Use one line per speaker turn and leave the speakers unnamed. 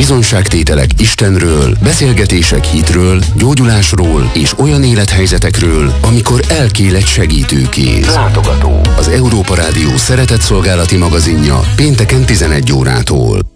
bizonyságtételek Istenről, beszélgetések hitről, gyógyulásról és olyan élethelyzetekről, amikor elkél egy segítőkéz. Látogató. Az Európa Rádió szeretetszolgálati magazinja pénteken 11 órától.